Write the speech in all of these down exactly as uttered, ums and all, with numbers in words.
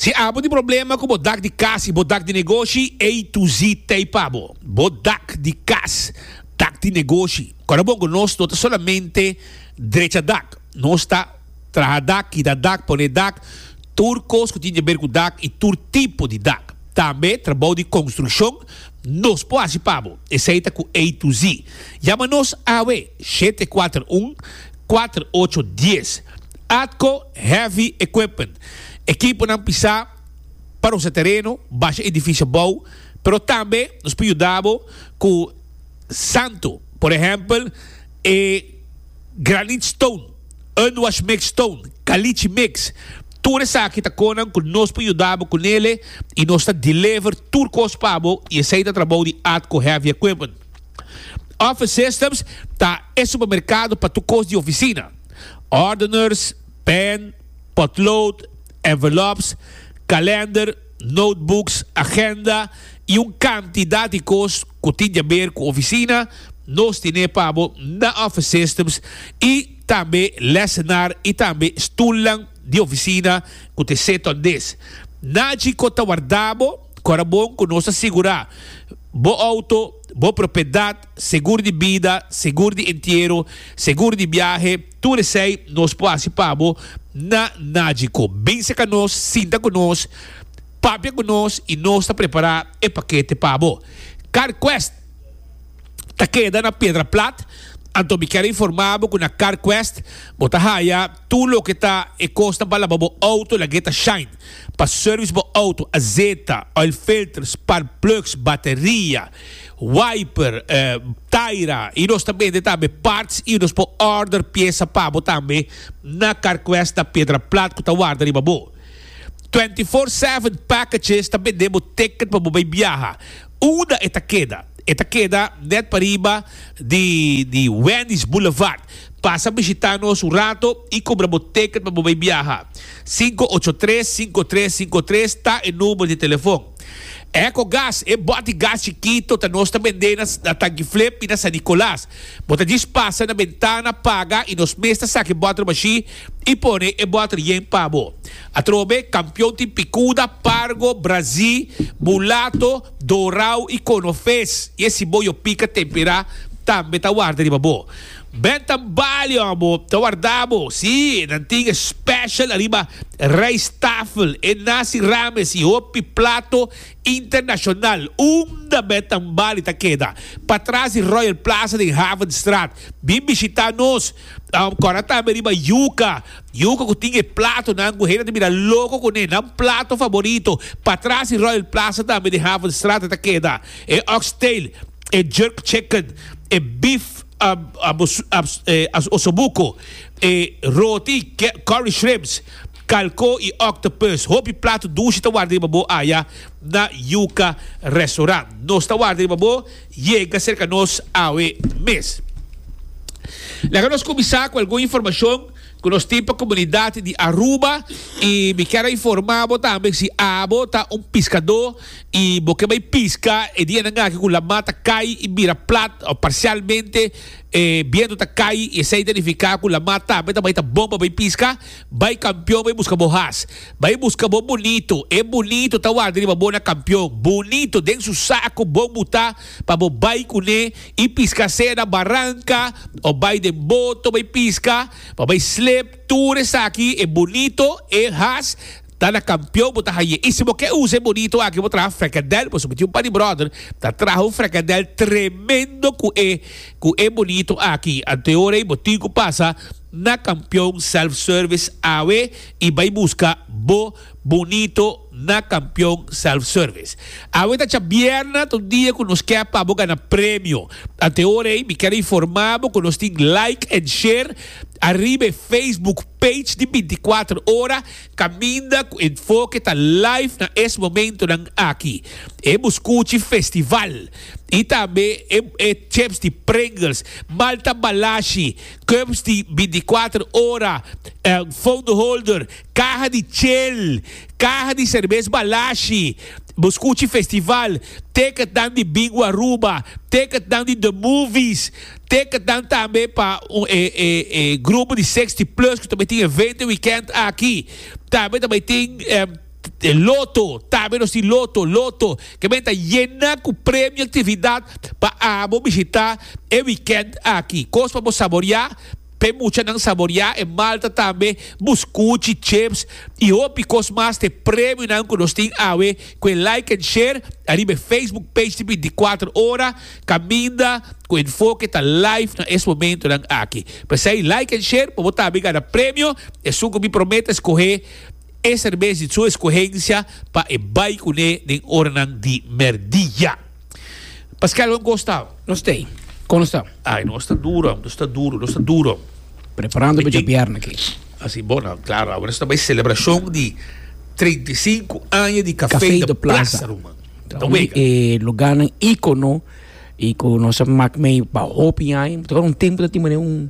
Se há de problema com o dak de casa e o dak de negócio, A to Z tem pabo. O dak de casa, dak de negócio. Agora, bom, nós não somente direita dak. Nós está traja dak, e da dak, põe dak, turcos que tem a ver com dak e tur tipo de dak. Também, trabalho de construção, nós podemos pabo. Esse aí está com A to Z. Chama-nos A W sete quatro um, quatro oito um zero. Atco Heavy Equipment. Equipo não pisa para o seu terreno, baixa edifício bom, mas também nos pode ajudar com santo, por exemplo, e granite stone, unwash mix stone, caliche mix. Tudo isso aqui está com nós pode ajudar com ele e nós está deliver turcos pabo e esse é o trabalho de Atco Heavy Equipment. Office Systems está em supermercado para turcos de oficina. Ordiners, pen, potload, envelopes, calendar, notebooks, agenda e uma quantidade de coisas que tem a ver com a oficina, nós temos pabo na Office Systems e também lecionar e também estulam de oficina que te setam desse. Nadi que te guardamos, agora bom que nós assegurar bo auto, boa propriedade, seguro de vida, seguro de inteiro, seguro de viagem, tudo isso aí nós podemos pabo na Nádico. Bença com nós, sinta com nós, papia com nós e nós está preparar o paquete pabo. CarQuest está queda na Pedra Plata. Então me quero informar que na CarQuest bota raia tudo o que está e custa para o auto la geta shine para service do auto azeta oil filters para plugs bateria wiper eh, taira e nós também também parts e nós po order peça para também na CarQuest da Pedra Plata que está guarda riba bo vinte e quatro sete packages também demo ticket para o viajar uma eta queda Esta queda net para riba de, de Wendy's Boulevard. Passa a visitar-nos um rato e cobra o ticket para você viajar. cinco oito três, cinco três cinco três está em número de telefone. EcoGás é bote gás chiquito, tá nós também na tanque flip e na San Nicolás. Bota passa na ventana, paga e nos mestres saque bota machine e põe e bota yen pabo. A trobe, campeão de picuda, pargo, Brasil, mulato, dorau e conofes. E esse boio pica tempera também tá guarda de babo. Bentambalho, amor, tá guardamos, sim, antiga special, arriba, rice tafel, e nasi rames, e opi plato internacional, um da Bentambalho tá queda, para trás de Royal Plaza de Havenstraat, vim visitar-nos, agora também arriba, yuca, yuca que tinha plato, na angurreira de mira louco com ele, um plato favorito, para trás de Royal Plaza também de Havenstraat tá queda, e oxtail, e jerk chicken, e beef, ossobuco, roti, curry shrimps, calco e octopus. Hopi prato duche ta guarda babo aya na Yuca Restaurant. Nós ta guarda babo chega cerca nos awe mês. Lá nós começar com alguma informação que nós temos para a comunidade de Aruba e me quero informar também se abo tá um pescador e porque vai piscar e dia nga que a mata cai e vira plato ou parcialmente eh, viendo tá cai e se identificar com a mata vai também tá bomba vai piscar vai campeão vai buscar borras vai buscar bom bonito é bonito tá guardando bom na campeão bonito dentro do saco bom botar para bom vai com ele e piscar na barranca ou vai de boto vai piscar vai slip tudo isso aqui é bonito é has tá na campeão botar aí e se você usa bonito aqui vou trazer fracadel pois eu um pani brother tá trazer um fracadel tremendo que é que é bonito aqui até hora e botico passa na campeão self service awe e vai buscar bo bonito na campeão self service awe tá vierna todo dia que nos quer para ganhar prêmio até hora aí me quero informar que nós tem like and share arriba Facebook page de vinte e quatro horas caminha com enfoque tá live na esse momento aqui é buscuchi festival e também é, é chips de Pringles Malta Balashi cups de vinte e quatro horas é, fundo holder carro de Shell carro de cerveja Balashi Buscuchi Festival, ticket down de Bingo Aruba, ticket down de The Movies, ticket down também para um eh, eh, eh, grupo de sessenta plus que também tem evento weekend aqui. Também também tem eh, de loto, também nós temos loto, loto, que vem llena com prêmio atividade para visitar o weekend aqui. Coisa para saborear, tem muita não saborear, em Malta também, buscuchi, chips, e hope coisa mais de prêmio não que nós temos a ver, com like and share, arriba Facebook page de vinte e quatro horas, caminha, com enfoque, está live nesse momento não aqui. Para sair like and share, para botar a ganhar prêmio, é só que me promete escolher esse mês de sua escolhência para o bairro de hora de merdilha. Pascal, não gostou? Não sei. Como está? Ai, não está duro, não está duro, não está duro. Preparando para a perna aqui. Assim, bom, claro, agora está bem celebração de trinta e cinco anos de Café, Café da da Plaza. Plaza, Roma. Então, é lugar um ícono, e com nossa máquina para hopi aí, agora um tempo da tinha um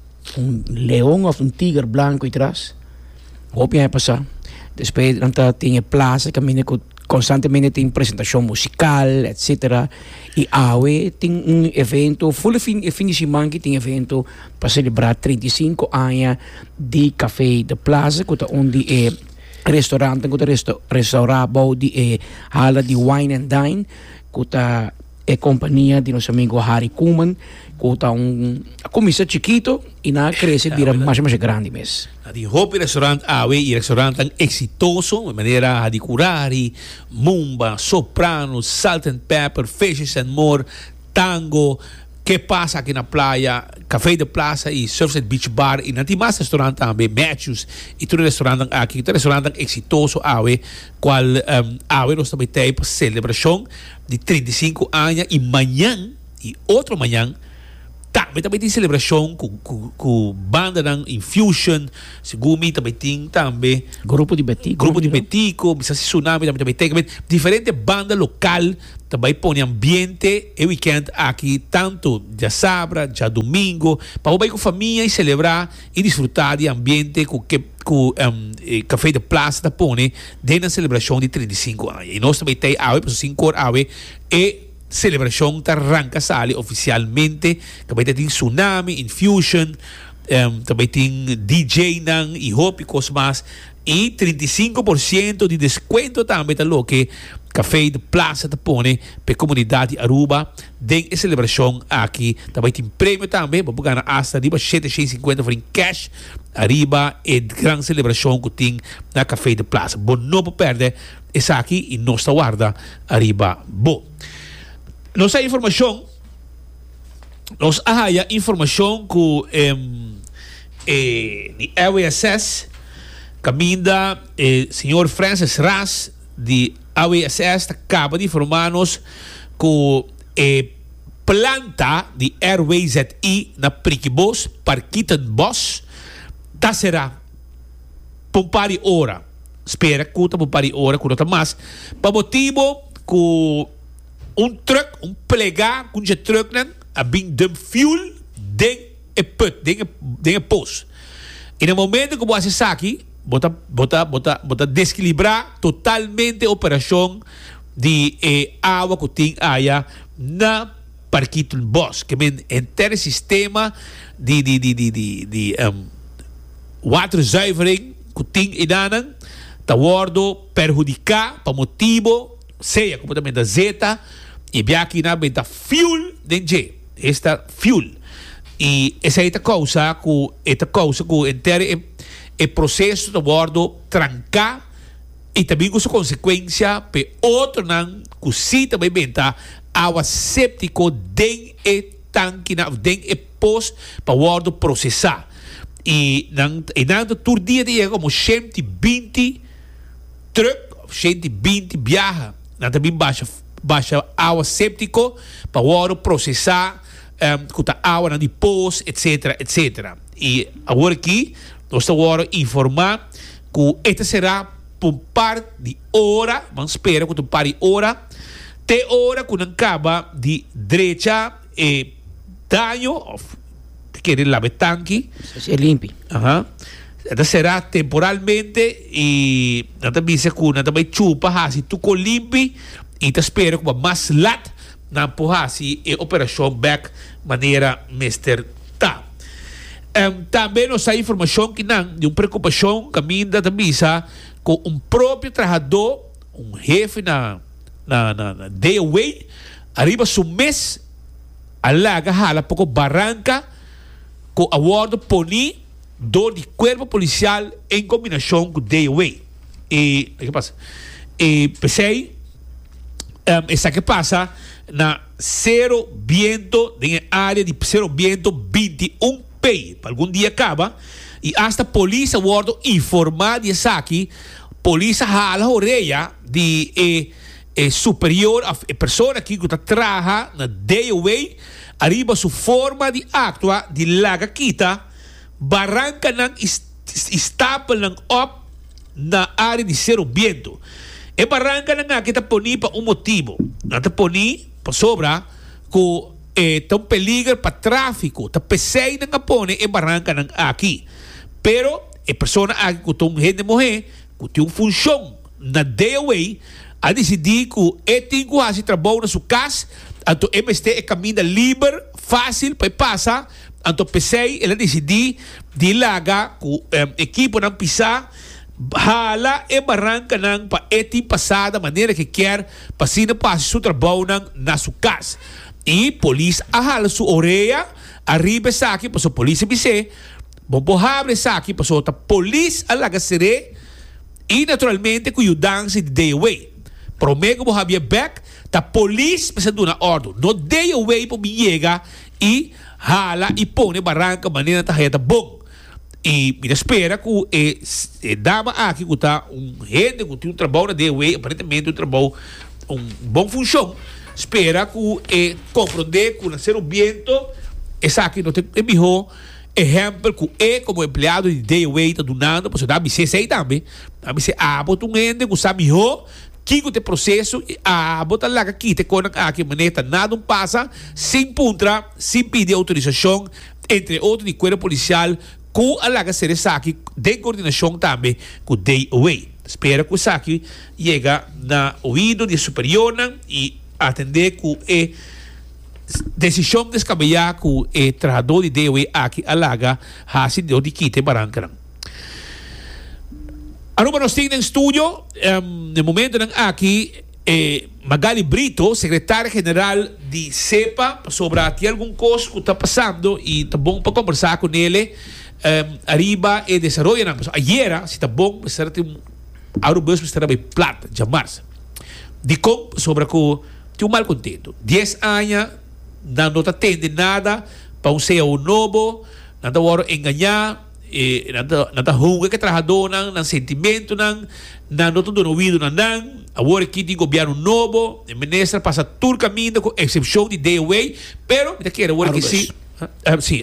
um leão ou um tigre branco atrás. Hopi aí passar. Depois então tinha plaza, caminha com constantemente tem apresentação musical, etcétera. E aí tem um evento, full fim, fim de semana que tem evento para celebrar trinta e cinco anos de Café da Plaza, onde é restaurante, que resto, restaurante de é hala de wine and dine, que é companhia de nosso amigo Harry Kuman, que é um começa chiquito e na cresce vira mais mais grande mesmo. Di hopi restaurante awe e restaurante tan exitoso de maneira de curari, mumba, soprano, salt and pepper, fishes and more, tango, que passa aqui na praia, Café da Plaza e Surfside Beach Bar e tem mais restaurante também, Matthews e todo restaurante aqui, todo restaurante exitoso awe, qual um, awe nós também tem para celebração de trinta e cinco anos e amanhã e outro amanhã também também tem celebração com, com, com banda ng Infusion, Sigumi também tem também grupo de Betico, grupo de Betico, bisa si Tsunami também também tem diferente banda local também põe ambiente e weekend aqui tanto já sábado, já domingo para o com família e celebrar e desfrutar de ambiente com que com um, Café da Plaza da põe dentro da celebração de trinta e cinco anos e nós também tem a para cinco horas e celebração que arranca sale oficialmente também tem Tsunami, Infusion um, também tem D J nang e Hopi Cosmas e trinta e cinco por cento de desconto também tá lo que Café da Plaza tá põe para a comunidade Aruba tem a celebração aqui também tem prêmio também para ganhar hasta arriba setecentos e cinquenta em cash arriba é grande celebração que tem na Café da Plaza bom não pode perder essa aqui e nossa guarda arriba bom. Nossa informação, nós há informação que um, eh, de L S S, caminda o senhor Francis Ras de L S S acaba de informar-nos que a planta de Airway Z I na Priquibos, Parquitan Boss, tá será por um par de hora. Espera que tá por um par de hora, que não tá mais. Para motivo que um truck, um plegar com o truck nan, a bem de fuel den e put, den e post. E no momento que você está aqui, bota bota bota bota desequilibrar totalmente a operação de eh, água que tem aí na Parquito Boss, que men inteiro sistema de de de de de, de um, waterzuivering que tem e danan, tá wordo perjudicar para motivo seja completamente zeta e bem aqui na benta fuel dentro esta fuel e essa é a causa que esta causa que inteiro é o processo de bordo trancar e também com sua consequência para outro não que se também benta água séptico dentro e tanque dentro e pós para bordo processar e não e não todo dia dia como cento e vinte truck cento e vinte viaja não também baixa baixa água séptico para o processar um, com a água na depois, etc, etc. E agora aqui nós estamos a informar que esta será por um par de hora, vamos esperar que um par de hora, até hora que não acaba de direita e dano, que quer lavar tanque, se limpe. Aham. Esta será temporalmente e não também se cuna também chupa, se tu limpe e te espera com mais lat na porrasi e operação back maneira mister tá. Um, também nos há informação que não de uma preocupação caminho da missa com um próprio trabalhador, um jefe na, na, na, na Dayaway, arriba su mês, alaga hala pouco barranca, com awardo poni do de corpo policial em combinação com Dayaway. E o que passa? E pensei, um, essa que passa na zero viento, na área de zero viento vinte e um P. Para algum dia acaba. E hasta polícia awardo informar de essa aqui, polícia hala a orelha de eh, eh, superior a pessoa que está trabalhando na Dayaway, arriba sua forma de actuar de laga kita, barranca ng estapa ng up na área de zero viento. E barranca na nga kita poni pa um motivo. Nata poni pa sobra ko eh, tão peligro para tráfico. Ta pesei na nga pone e barranca ng aqui. Pero e persona aqui ko tong gente morrer, ko tem função na Dayaway, a decidir ko e tingo hasi trabalho na su casa, anto M S T e caminha livre, fácil para passar. Anto pesei ela decidi di laga ku um, equipo ng pisa hala e barranca ng pa eti passada maneira que quer para sina passe su trabalho ng na su casa. E polis ahala su oreia arriba sa aqui para so polícia bise bombo abre sa aqui para so ta polis alaga sere e naturalmente ku yudanse de Dayaway. Promego mo habia back ta polis pesa duna ordo no Dayaway po biega e hala e pone barranca maneira ta heta bom. E me espera que eh, eh, dama aqui que está um rende que tem um trabalho na Dayaway, aparentemente um trabalho um bom função. Espera que eh, compreender que nascer o viento essa aqui não tem é melhor exemplo que é como empregado de Dayaway está donando, porque dá você sei também, dá você ah bota um rende que sabe melhor que o processo a botar lá aqui te conan aqui maneira nada não passa sem puntra, sem pedir autorização, entre outros de corpo policial com a laga ser essa aqui de coordenação também com o Dayaway. Espero que isso aqui chegue na ouvido de superior e atender com a decisão descabellada com o trabalhador de Dayaway aqui a laga hasi de onde quite barranca. Ano ba nós temos no estúdio, um, no momento nang aqui, eh, Magali Brito, secretária-geral de CEPA, sobre ati algum coisa que está passando e está bom para conversar com ele. Um, arriba e desarrollo na ayer se está bom será um aerobus estará bem plata chamar-se de com sobre que tem um mal contento dez anos não está tendo nada para um ser um novo não está hora enganar e não está ruim que trabalhador não não sentimento não não não todo ouvido não não agora aqui tem governo novo o ministro passa todo caminho com exceção de Dayaway pero me quer agora que sim sim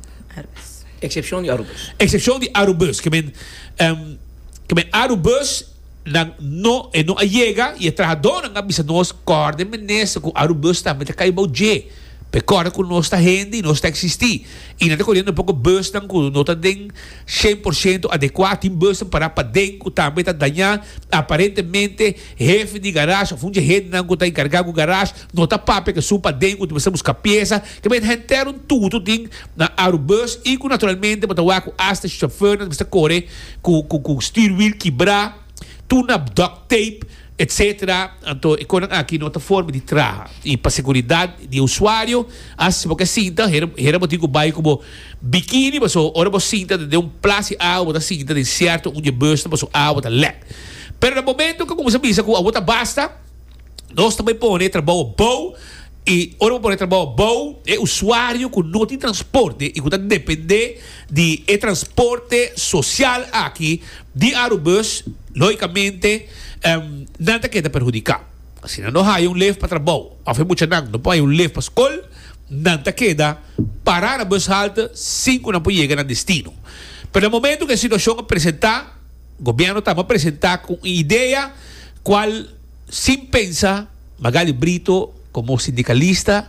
exceção de aerobus. Exceção de aerobus. Que men, um, que men aerobus nang no e no chega e trabalhador nang abisa nós corda menesa com aerobus também tá caiu je. Pecora com nós tá rende e nós tá existir. E não tá colhendo um pouco bus nang com não tá den cem por cento adequado em bus para para dentro também tá danhar aparentemente jefe de garagem funde rede nang com tá encarregado com garagem não tá papo que supa dentro tu precisa buscar peça que men renteram tudo tem na aerobus e com naturalmente botar o com hasta chauffeur não precisa correr com com com steering wheel quebrar tuna duct tape etcétera. Então, aqui nota forma de trabalho e para a segurança do usuário, assim porque cinta, era motivo bairro como biquíni, mas ora você cinta de um plástico água da cinta de certo onde bursta, mas água da led. Pero no momento que como se diz, que a outra basta, nós também põe trabalho bom e ora põe trabalho bom é usuário que não tem transporte e que depende de e transporte social aqui de aerobus, logicamente Um, nada queda perjudicar. Se não há um leve para trabalho, há muito não, não pode um leve para a escola, nada queda parar a bus alta cinco não pode chegar no destino. Pero no momento que a situação apresentar, o governo está a apresentar com ideia qual, sem pensar, Magali Brito, como sindicalista,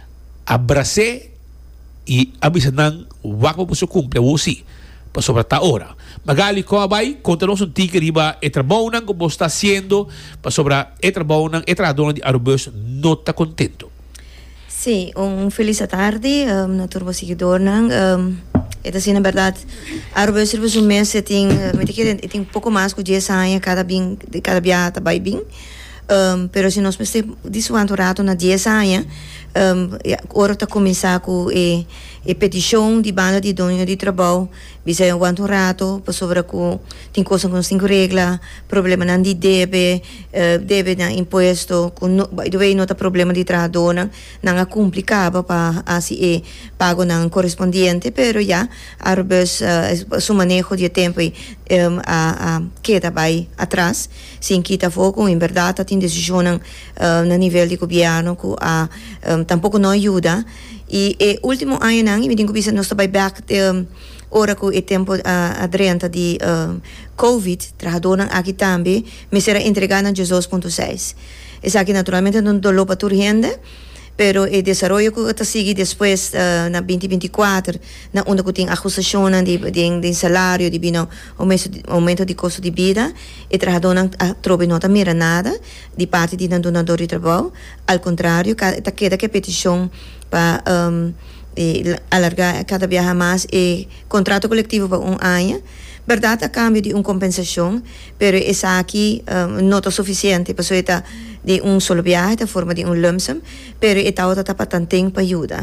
abracei e avisanan o wako po se cumple o si pa sobre ta hora. Magali ko abay conta-nos um tique riba e trabalho nang como está sendo pa sobre e trabalho nang e trabalho de aerobus não está contento. Sim, um feliz tarde um, na turma seguidor nang um, Então, assim, na verdade, a Arbus Serviço um mês tem, tem um pouco mais que dez anos, cada bem, cada viagem vai bem. Um, pero se nós estamos desvanturados na dez anos, um, agora está começar com a, a petição de banda de dono de trabalho, bisa um vanturato, sobre que tem coisas com cinco regras, problema não de deve, uh, deve na imposto, no, by the way, não tem problema de trabalhador, não é complicado para assim é pago não correspondiente, pero já arbes uh, su manejo de tempo um, a, a queda vai atrás, sem quita foco, em verdade, tem decisão uh, no nível de governo que a um, tampouco não ajuda. E o último ano, não, eu me digo que nós estamos back um, ora que o tempo uh, adrenta de uh, Covid, trabalhador aqui também, me será entregado em dezoito ponto seis. Isso aqui naturalmente não dolo para urgente, pero o desenvolvimento que está seguir depois uh, na vinte e vinte e quatro, na onde que tem ajustação de, de, de salário, de bino, aumento, aumento de custo de vida, e trabalhador não trobe não mira nada de parte de donador de trabalho, ao contrário, está queda que petição para um, alargar cada vez mais e contrato coletivo para um ano, verdade a cambio de uma compensação, pero essa aqui um, não é suficiente para isso de um solo viagem, da forma de um lump sum, pero esta outra está para tanto para ajuda.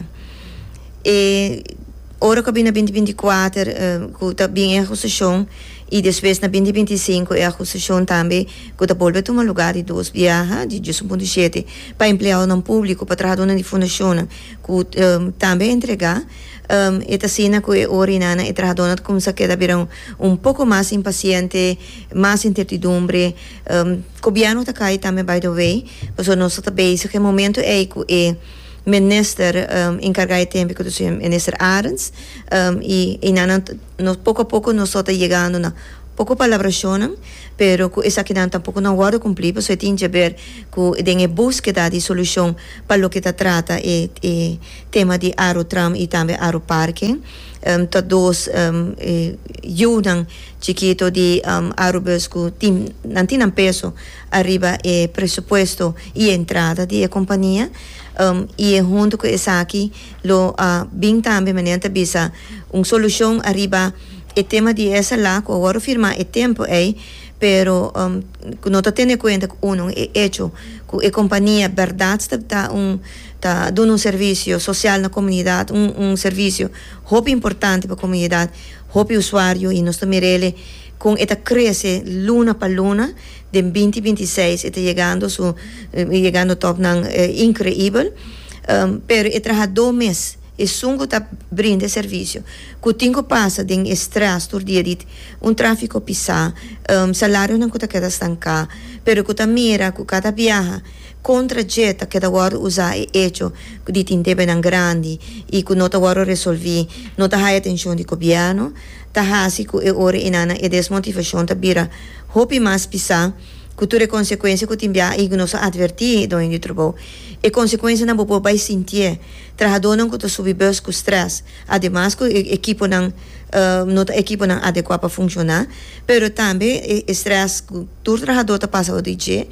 E ora que vem na vinte e vinte e quatro, que está bem a ajustação, e depois na vinte e vinte e cinco é a ajustação também, que está voltando a um lugar de duas viagens, de dezoito ponto sete, para empregado no público, para trabalhador de fundação, que um, também entregar. Um, esta cena que ora inana e trabalhador começa a quedar um, um pouco mais impaciente, mais incertidumbre. Um, o governo está caindo também, by the way, mas nós estamos bezig. No momento é que o minister um, encarregado de tempo, que é o minister Arends, um, e, e nana, nós, pouco a pouco nós estamos chegando na pouco palabração, pero que essa que não tampouco não vai cumprir, porque tem que ver que tem a búsqueda de solução para o que está trata e, e tema de aerotram e também aeroparque. Um, todos um, ajudam chiquito de um, aerobus que não tem peso arriba e presupuesto e entrada de a companhia. Um, e junto com essa aqui, lo uh, bem também mediante bisa uma solução arriba. O tema de essa lá, que agora firma o tempo é, pero um, não está tendo em conta que um é hecho que a companhia verdade está um está dando um serviço social na comunidade, um, um serviço muito importante para a comunidade, muito usuário e nós também ele com esta cresce luna para luna de vinte e vinte e seis está chegando su chegando top não é incrível, um, pero é trabalhar dois meses e sungo tá brinda serviço. Que tingo passa de estresse todo dia de um tráfico pisar, um, salário não que queda estancar, pero que tá mira que cada viagem contra jeta que da hora usar é hecho de tem deve não grande e que não tá hora resolver, não tá high atenção de governo, tá hasi que é hora inana e desmotivação tá bira hopi mais pisar que tudo é consequência que tem bia e que nós advertir do de trabalho. E consequência não pode vai sentir trabalhador não que está sob bus com stress, ademais que equipo não uh, não equipo não adequado para funcionar, pero também stress que todo trabalhador está passando de dia,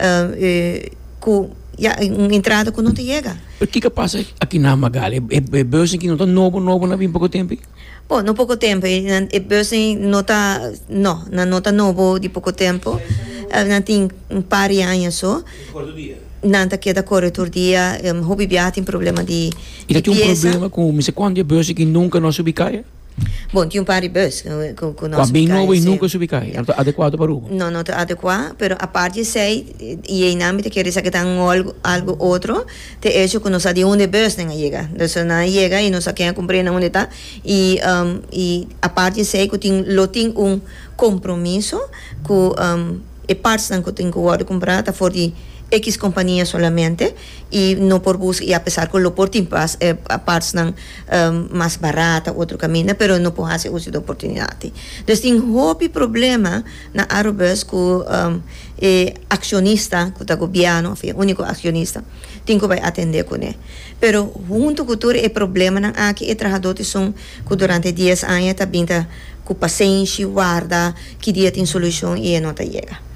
que já uma entrada que não te chega. O que que passa aqui na Magali? É é bus que não está novo novo na bem pouco tempo? Bom, no pouco tempo, e bus não está não, não está novo de pouco tempo. Não tem um par de anos só. Não está queda corretor dia, um, hobby tem problema de e tem um problema com não sei quantos bus que nunca não subicaia? Bom, tem um par de bus que que não subicaia. Bem novo e nunca subicaia. Não está adequado para o. Não, não está adequado, pero a parte de sei e em âmbito que eles que tem algo algo outro, te hecho que não sabe onde bus não chega. Então não chega e não sabe quem compreende onde está e um, e a parte de sei que tem lo tem um compromisso que um, e partes não que tenho que comprar está fora de X companhia solamente e não por busca e apesar que o por tempo é a partes não um, mais barata outro caminho, pero não pode fazer uso da oportunidade. Então tem um hobby problema na Aerobus que um, é acionista que o governo, o único acionista, tem que vai atender com ele. Pero junto com tudo é problema não aqui é trabalhadores são que durante dez anos está vindo com paciência, guarda, que dia tem solução e não está chega.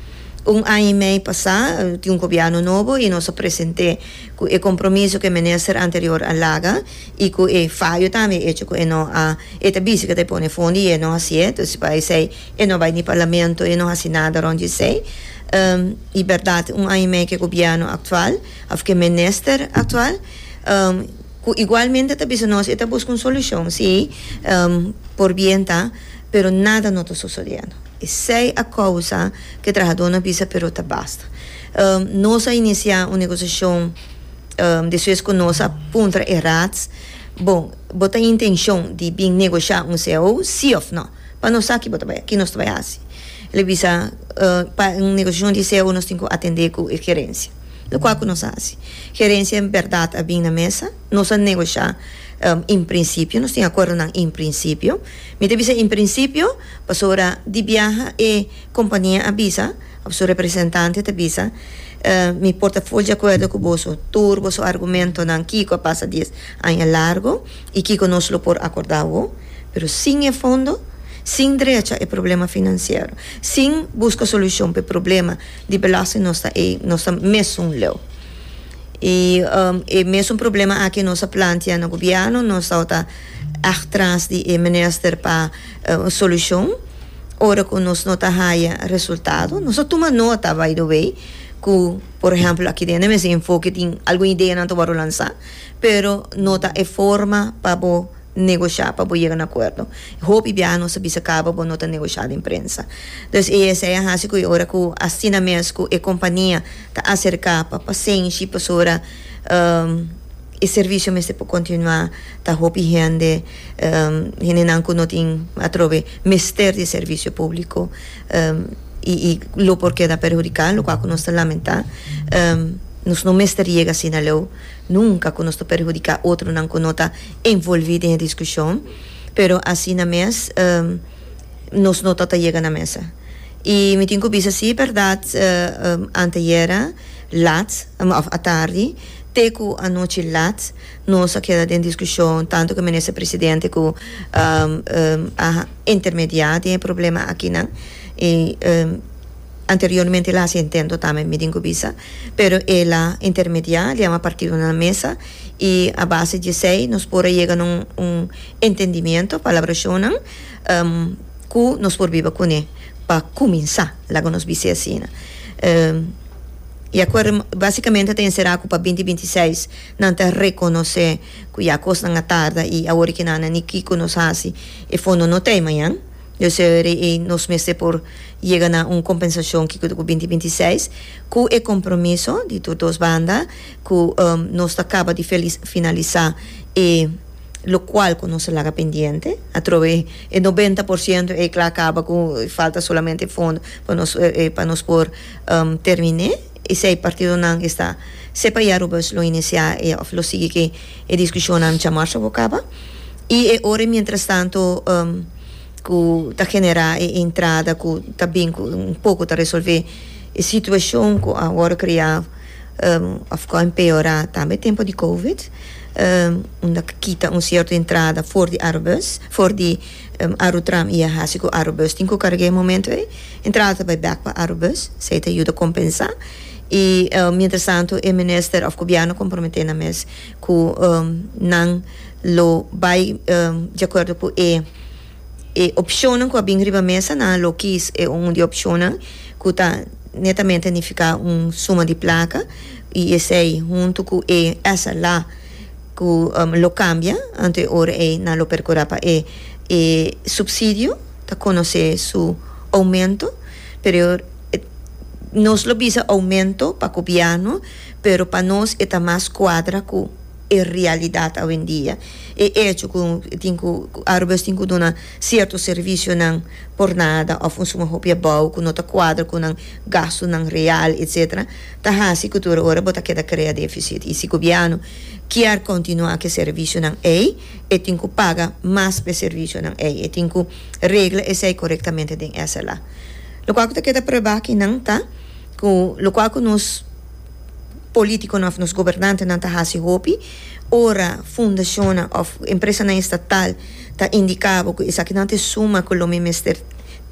um ano e meio passado, tinha um governo novo e nós apresentei o compromisso que o ministro anterior alaga e que o falho também é que não a esta bísica de pôr fundo e não assim, então se vai ser e não vai no parlamento e não assim nada onde sei. Um, e verdade, um ano e meio que o governo atual, ou que o ministro atual, um, igualmente também nós estamos buscando solução, sim, um, por bem tá, pero nada não está sucedendo. Essa é a causa que o trabalhador não precisa, pero tá basta. Um, nós iniciar uma negociação um, depois que nós aponta errados, bom, botar a intenção de bem negociar um C E O, sim ou não, para nós aqui botar aqui nós trabalhamos. Ele bisa uh, para uma negociação de C E O nós temos que atender com a gerência. O qual que nós fazemos? Gerência em verdade a bem na mesa, nós a negociar um, em princípio, nós temos acordo na em princípio. Me te bisa em princípio, pastora de viaja e companhia avisa, a sua representante te avisa, uh, mi portafolio de acordo com o seu turbo, seu argumento na Kiko passa dez anos largo e Kiko nós lo por acordado, pero sem fundo, sem direito é problema financeiro, sem busca solução para o problema de belasting nossa é nossa mesmo leu. E um, é mesmo problema aqui nossa plantia no governo, nós está atrás de minister para uh, solução. Ora que nós não tá raia resultado, nós toma nota by the way, que por exemplo aqui dentro me enfoque tem alguma ideia não tô lançar, pero nota é forma para negociar para chegar a um acordo. Hope bem não sabia se acaba por não ter negociado em imprensa. Então, essa é a razão que agora que assina mesmo que a companhia está acercar para paciente, para sora um, o serviço mesmo para continuar, está hope gente, um, gente não que não tem a trove mister de serviço público um, e, e lo porque da perjudicar, o qual nós está lamentar. Um, nós não mestria assim na lei, nunca que nós perjudicar outro não que não está envolvido em discussão, pero assim na mesa, um, nós não está chegando na mesa. E me tenho que dizer assim, verdade, uh, um, anteera, lat, um, à tarde, teco a noite lat, nós queda em discussão, tanto que o ministro presidente que um, um, a intermediária tem problema aqui, não? E um, anteriormente lá se entendo também me digo visa, pero ela intermediária a partir de uma mesa e a base de sei nos pode chegar um, um entendimento para a pessoa um, que nos por viver com ele para começar lá que nos vise assim um, e agora basicamente tem será que para vinte e vinte e seis não te reconhecer que a coisa na tarde e a hora que não nem que nos faz e fundo não tem amanhã. Eu sei nos meses por chegar a uma compensação que com vinte e vinte e seis, com o compromisso de todas as bandas, que um, nós acaba de finalizar e lo qual que nós laga pendiente, a través de noventa por ciento é que acaba com falta solamente fundo para nós eh, para nós por um, terminar e se o partido não está separar o bus lo iniciar e lo sigue que a discussão não chamar se acaba e é hora mientras tanto um, que está generar entrada, que está bem um pouco está resolver a situação que agora criar um, a ficar empeorar também tempo de Covid, um, onde quita uma certa entrada fora de Airbus, fora de um, Aerotram e a Hasico Airbus, tem que carregar momento aí, entrada vai back para Airbus, se te ajuda a compensar e um, mientras tanto o ministro of governo comprometeu na mesa que um, não lo vai um, de acordo com e e opcionam que a bem riba mesa na lo que é um de opcionam que está netamente a ficar um suma de placa e esse aí junto com e essa lá que um, lo cambia ante ora e na lo percorrer para e, e subsídio tá conhecer su aumento pero e, nos lo visa aumento para o governo pero para nós está mais quadra com é realidade hoje em dia. É hecho que tem que a Airbus tem que dar certo serviço não por nada, ou funciona roupa bom, que não está quadra, com não gasto não real, etcétera. Tá assim que toda hora bota queda criar déficit. E se o governo quer continuar que serviço não é, e tem que pagar mais para serviço não é, e tem que regra esse corretamente dentro essa lá. O qual que queda provar que não tá, que o qual que nos político não nos governantes não está hasi hopi ora fundação of empresa não estatal está indicado que isso aqui não te suma com o ministério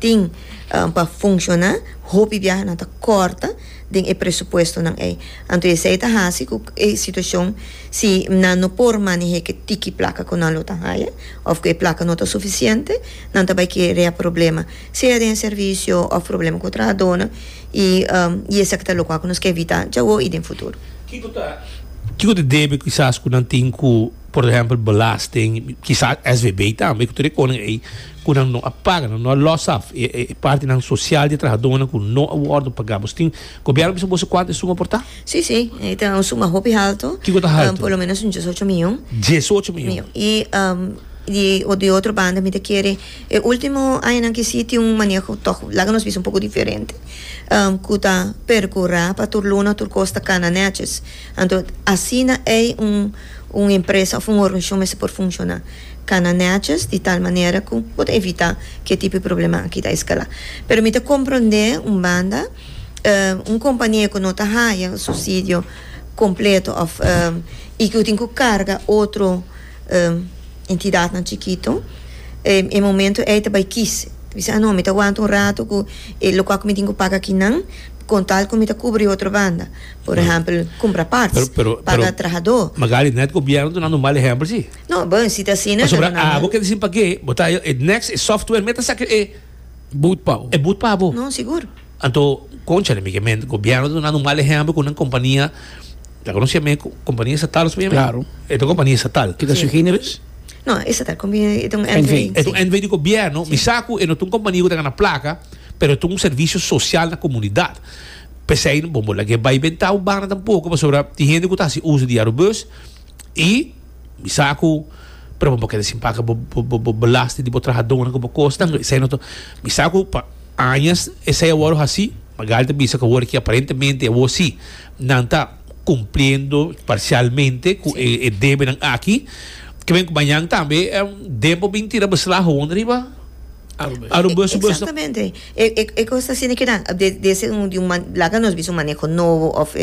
tem um, para funcionar, hopi viaja na ta corta den e presupuesto ng ay. Anto essa é a hasi ku e situação se na no por maneje que tiki placa com na lota haya, of que placa não tá suficiente, não tá vai que problema. Se é de serviço ou problema com outra dona e um, e essa que tá local que nós quer evitar já o e no futuro. Que tá que o debe quizás com não tem com, por exemplo, belasting, quizás S V B também que tu reconhece aí quando não apaga, não loss of, é, é parte não social de trabalhador com não award pagamos. Tem governo precisa você quanto é suma portar? Sim, sim, então suma hopi alto. Que quanto alto? Um, pelo menos uns dezoito milhões. dezoito milhões. E um, de o de outra banda me te quer o último ano que sí tem um manejo toch lá nos visa um pouco diferente um kuta percorrer para turluna tur costa cananetes então assim é um uma empresa ou uma organização mas por funcionar cananetes de tal maneira que pode evitar que tipo de problema aqui da escala pero me te compreender um banda um, uma companhia que não tá haya subsídio completo of um, e que tem que carga outro um, entidade na chiquito em e momento é também quis diz ah não me tá aguento um rato que o local que me tenho que pagar aqui não com tal que me tá cobrir outra banda por exemplo compra partes paga trabalhador magari net governo dando mal exemplo sim não bom se tá assim né ah vou querer dizer para quê botar next software meta saque é boot pau é boot pau não seguro então concha me que governo dando mal exemplo com uma companhia la conocía me companhia estatal claro é uma companhia estatal que da sui géneros. No, essa tal combina é um N V. É um N V de governo, me saco é não tem companhia que tem na placa, pero tem um serviço social na comunidade. Pensei no bom, lá que vai inventar o bana tampouco, mas sobre tem gente que está se usa de aerobus e me saco para bom porque assim paga belaste de botar radona como costa, sei não me saco pa anos esse é o hora assim, magal também se que o que aparentemente é o assim, não está cumprindo parcialmente com o deve aqui. Que vem com manhã também é um tempo bem tira basla onde riba Arubus exatamente é é é coisa assim que não de desse um de uma lá que nós vimos um manejo novo of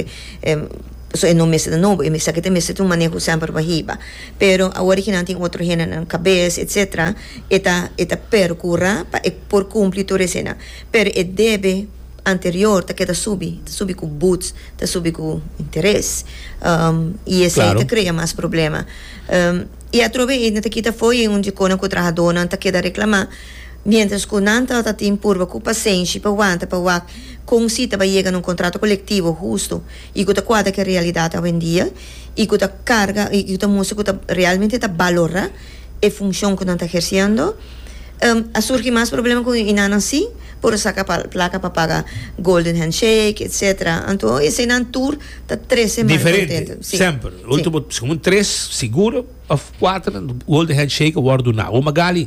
so é não mês de novo e me sabe que tem mês de um manejo sempre para riba pero agora que não tem outro gênero na cabeça etc eta eta percurra por cumprir toda cena pero é deve anterior tá que tá subi tá subi com boots tá subi com interesse um, e esse claro. Aí tá cria mais problema um, e a trove ainda aqui tá foi onde quando o trabalhador não tá que reclamar mientras que não tá tá tem curva com paciência para aguenta para o com se tá vai chegar num contrato coletivo justo e que tá quadra que a realidade hoje em dia e que tá carga e que tá música que tá realmente tá valora a função que não tá exercendo um, a surge mais problema com inana assim por sacar placa para pagar golden handshake etc então esse não tour tá três semanas diferente sempre o último como três seguro of quatro golden handshake o na o magali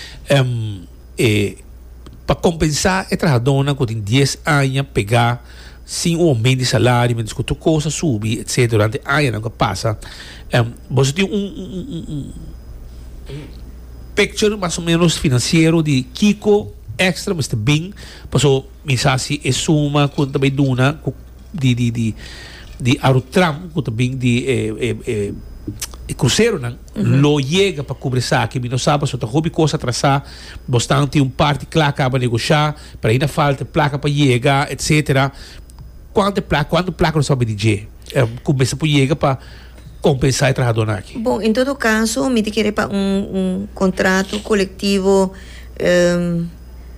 um, e para compensar é trabalhadora que tem dez anos pegar sem um aumento de salário mas que outra coisa subir etc durante anos que passa um, você tem um, um, um, um picture mais ou menos financeiro de Kiko extra mister Bing passou mensagem e suma com também duna de de de de Arutram com também de eh, eh, eh, cruzeiro não uhum. Lo chega para cobrir saque não sabe só tá hobby coisa atrasar bastante um parte que acaba negociar para ainda falta placa para chegar etc quanto placa quanto placa não sabe dizer é, começa por chegar para compensar o trabalhador aqui bom em todo caso me te querer para um, um contrato coletivo um,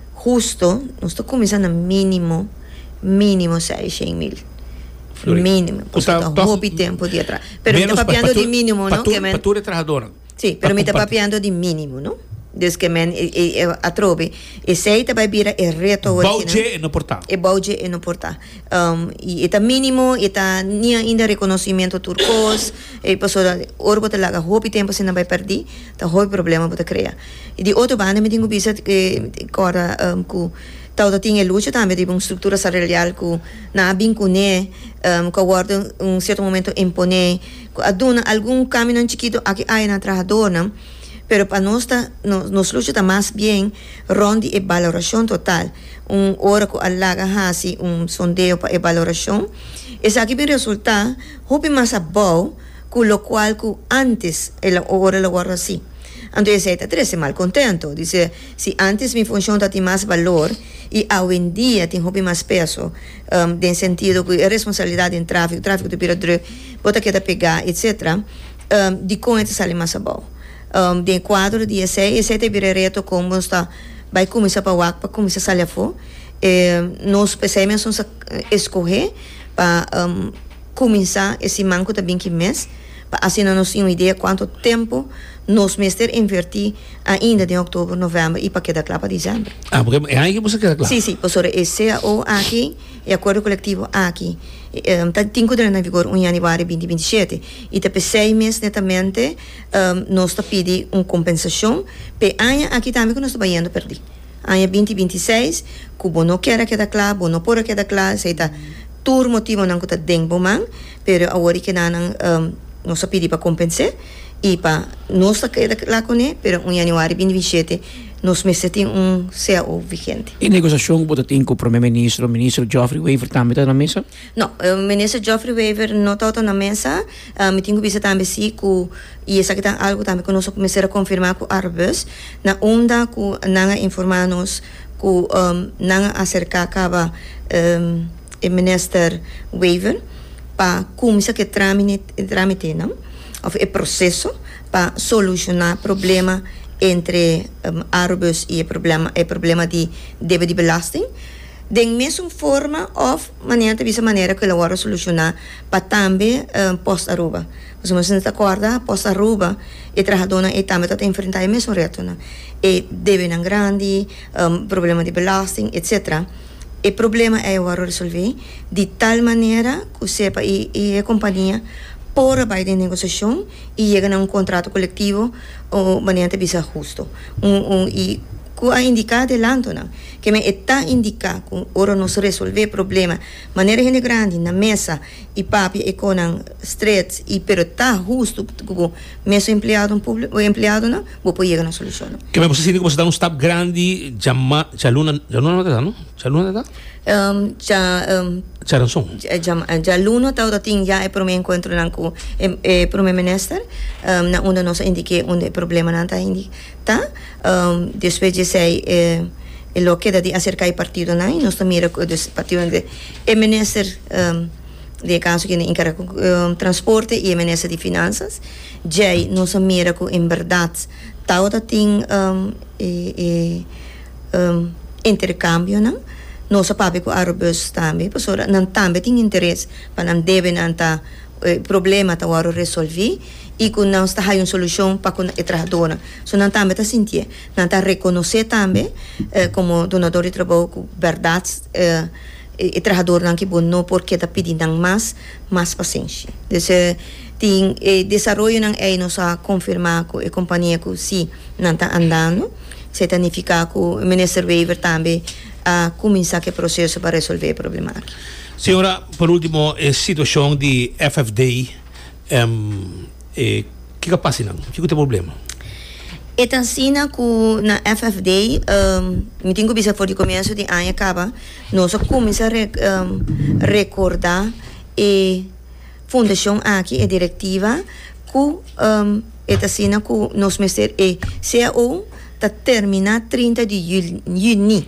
justo, nós estamos começando a mínimo, mínimo seiscentos mil. Mínimo. Porque está hobby tempo de atrás. Pero me está papiando de mínimo, ¿no? Para tu trabajadora. Sí, pero me está papiando de mínimo, ¿no? Desde que men a trove e sei tá vai vir é reto hoje bauje e no portar e bauje e no portar um, e está mínimo e tá nem ainda reconhecimento turcos e passou orgo te laga hobby tempo se não vai perder tá hobby problema para criar e de outro banda me tenho visto que agora um, com tal da tinha luta também de uma estrutura salarial que na vincune um, que agora um certo momento impone aduna algum caminho chiquito aqui aí na trabalhadora pero para nós tá, nos, nos luta está mais bem ronde e valoração total um hora que alaga hasi um sondeo para e valoração esse aqui vai resultar houve mais bom com o qual que antes ela hora ela agora assim Entonces está tres mal contento. Dice, si antes mi función tiene más valor y hoy en día tengo más peso, um, en sentido que responsabilidad en tráfico, tráfico de pirador, bota que pegar, etcétera, um, de com te sale mais bom. Um, de quatro dias seis, esse te vira reto como está, vai começar para o para começar a sair fora. Nós pensamos em escolher para um, começar esse manco também que mês, para assim nós temos uma ideia quanto tempo nós mestre invertir ainda de outubro, novembro e para quedar claro para dezembro. Ah, porque é aí que você queda claro. Sim, sim, por isso é C A O aqui, e acordo coletivo aqui. Está um, cinco de vigor em janeiro de vinte e vinte e sete e depois seis meses netamente um, nós está pedindo uma compensação para ano aqui também que nós estamos indo perder. Ano vinte e vinte e seis, que o não quer quedar claro, o não pode quedar claro, se está todo motivo não que está dentro, mas agora que não um, nós está pedindo para compensar e para nós está quedar claro com ele, mas em janeiro de vinte e vinte e sete nós merecemos um C A O vigente. E negociação que tem com o primeiro-ministro, o ministro Geoffrey Weaver também está na mesa? Não, o ministro Geoffrey Weaver não está na mesa. Eu tenho visto também sim que e isso aqui é algo também que nós começamos a confirmar com Arbus na onda que não informar-nos que um, não acerca acaba um, o ministro Weaver para começar que tramite tramite não, ou o processo para solucionar problema entre um, Arbus e o problema é problema de débito de belasting. De mesma forma of maneira de maneira que ela vai solucionar para também um, post-Aruba. Você não se acorda, post-Aruba e trabalhadora e também está enfrentar o mesmo reto, né? E deve não grande, um, problema de belasting, etcétera. O problema é o resolver de tal maneira que sepa e, e a companhia por a de negociação e chega a um contrato coletivo ou maneira de ser justo. Um, um, e que a indicar adelanto, não? Que me está indicar que ora nós resolver problema maneira gente grande na mesa e papi e com stress e pero está justo que o mesmo empregado um público o empregado não vou poder chegar na solução. Que me você sente como você dá um step grande já já luna já luna não não já luna tá um já um já não são já já luna tá o ting já é para me encontro não com é para me minister um, na onde nós indique onde problema não tá indi tá um depois de sei é e lo que de acercar o partido não e nós também o partido de é minister um, de caso que encarga um, transporte e é minister de finanças já nós mira que em verdade tá o ting um, e, e um, intercâmbio não nós papi com Arbus também pessoa não também tem interesse para não deve não tá problema tá o resolver e que não está aí uma solução para a trabalhadora. So, não também está sentir, não está reconhecer também eh, como donador de trabalho com verdade eh, e trabalhador não que bom não porque está pedindo mais mais paciência. Então, tem eh, desenvolvimento não é nós a confirmar com a companhia que sim não está andando, se significa que o ministro Weaver também a começar o processo para resolver o problema. Senhora, por último, a situação de F F D um, E que que passa não? Que que tem problema? É assim que na F F D, um, me tenho que for de começo de ano acaba, nós começamos a rec, um, recordar a fundação aqui, a diretiva, que um, é assim que nós mestre é C A O está terminar trinta de junho.